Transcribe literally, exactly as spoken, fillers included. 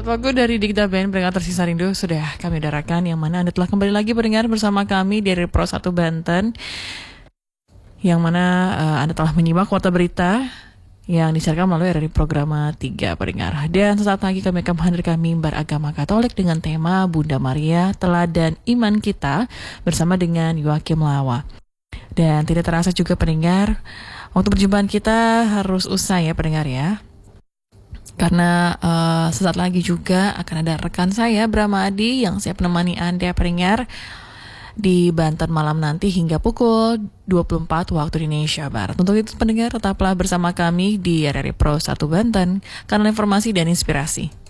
Lagu dari Digda Band Peringatan Tersisa Rindu sudah kami udarakan, yang mana Anda telah kembali lagi mendengar bersama kami dari Pro satu Banten, yang mana uh, Anda telah menyimak warta berita yang disiarkan melalui R R I Programa tiga pendengar. Dan sesaat lagi kami akan menghadirkan mimbar agama Katolik dengan tema Bunda Maria Teladan Iman Kita bersama dengan Yoakim Lawa. Dan tidak terasa juga pendengar, waktu perjumpaan kita harus usai ya pendengar ya. Karena uh, sesaat lagi juga akan ada rekan saya Brahma Adi yang siap menemani Anda pendengar di Banten malam nanti hingga pukul dua puluh empat waktu Indonesia Barat. Untuk itu pendengar tetaplah bersama kami di R R I Pro satu Banten, kanal informasi dan inspirasi.